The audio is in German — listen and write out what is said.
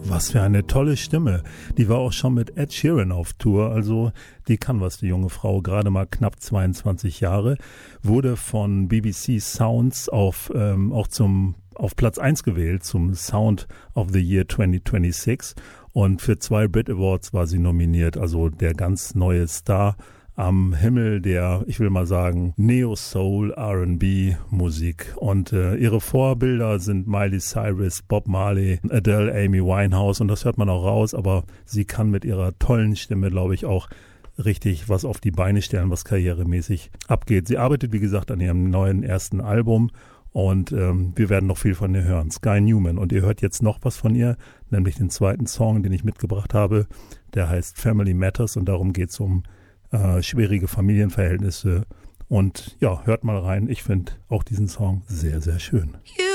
Was für eine tolle Stimme. Die war auch schon mit Ed Sheeran auf Tour, also die kann was, die junge Frau. Gerade mal knapp 22 Jahre, wurde von BBC Sounds auf Platz 1 gewählt zum Sound of the Year 2026 und für 2 Brit Awards war sie nominiert, also der ganz neue Star am Himmel der, ich will mal sagen, Neo-Soul, R&B-Musik. Und ihre Vorbilder sind Miley Cyrus, Bob Marley, Adele, Amy Winehouse und das hört man auch raus, aber sie kann mit ihrer tollen Stimme, glaube ich, auch richtig was auf die Beine stellen, was karrieremäßig abgeht. Sie arbeitet, wie gesagt, an ihrem neuen ersten Album und wir werden noch viel von ihr hören. Sky Newman. Und ihr hört jetzt noch was von ihr, nämlich den zweiten Song, den ich mitgebracht habe. Der heißt Family Matters und darum geht es um schwierige Familienverhältnisse und ja, hört mal rein. Ich finde auch diesen Song sehr, sehr schön. You